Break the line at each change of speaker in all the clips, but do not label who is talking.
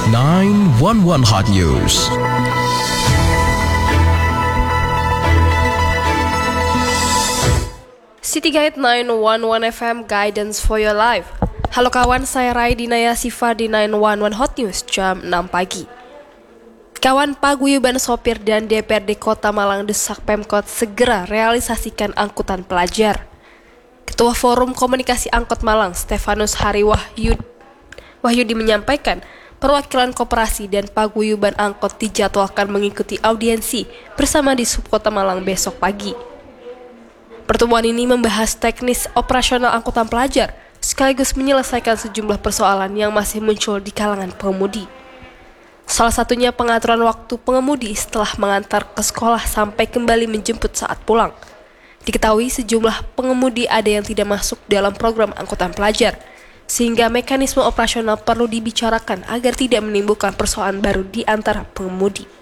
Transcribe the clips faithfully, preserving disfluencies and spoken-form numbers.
nine one one Hot News.
City Guide nine one one F M Guidance for Your Life. Halo kawan, saya Rai Dinaya Siva di nine one one Hot News jam enam pagi. Kawan, paguyuban sopir dan D P R D Kota Malang desak Pemkot segera realisasikan angkutan pelajar. Ketua Forum Komunikasi Angkot Malang, Stefanus Hari Wahyud, Wahyudi menyampaikan, perwakilan koperasi dan paguyuban angkot dijadwalkan mengikuti audiensi bersama di Subkota Malang besok pagi. Pertemuan ini membahas teknis operasional angkutan pelajar, sekaligus menyelesaikan sejumlah persoalan yang masih muncul di kalangan pengemudi. Salah satunya pengaturan waktu pengemudi setelah mengantar ke sekolah sampai kembali menjemput saat pulang. Diketahui sejumlah pengemudi ada yang tidak masuk dalam program angkutan pelajar, sehingga mekanisme operasional perlu dibicarakan agar tidak menimbulkan persoalan baru di antara pengemudi.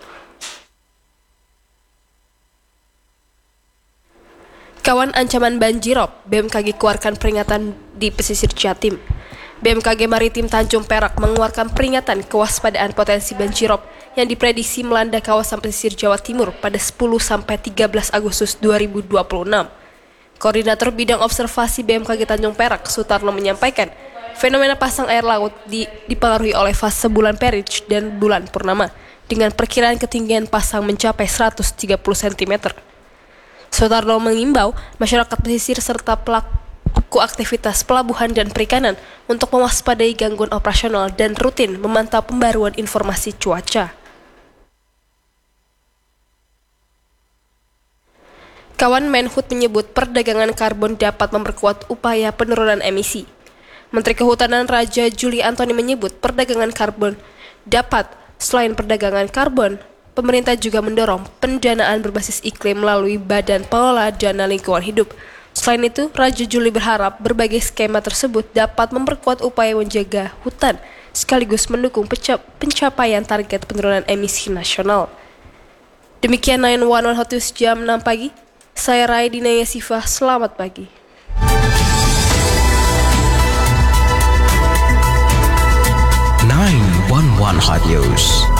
Kawan, ancaman banjirop, B M K G keluarkan peringatan di pesisir Jatim. B M K G Maritim Tanjung Perak mengeluarkan peringatan kewaspadaan potensi banjirop yang diprediksi melanda kawasan pesisir Jawa Timur pada sepuluh sampai tiga belas Agustus dua ribu dua puluh enam. Koordinator Bidang Observasi B M K G Tanjung Perak, Sutarno, menyampaikan, fenomena pasang air laut di, dipengaruhi oleh fase bulan Perich dan bulan Purnama, dengan perkiraan ketinggian pasang mencapai seratus tiga puluh sentimeter. Sutarno mengimbau masyarakat pesisir serta pelaku aktivitas pelabuhan dan perikanan untuk mewaspadai gangguan operasional dan rutin memantau pembaruan informasi cuaca. Kawan, Menhub menyebut perdagangan karbon dapat memperkuat upaya penurunan emisi. Menteri Kehutanan Raja Juli Antoni menyebut perdagangan karbon dapat, selain perdagangan karbon, pemerintah juga mendorong pendanaan berbasis iklim melalui Badan Pengelola Dana Lingkungan Hidup. Selain itu, Raja Juli berharap berbagai skema tersebut dapat memperkuat upaya menjaga hutan, sekaligus mendukung pencapaian target penurunan emisi nasional. Demikian nine one one Hot News jam enam pagi. Saya Rai Dinaya Siva, selamat pagi.
nine one one Hot News.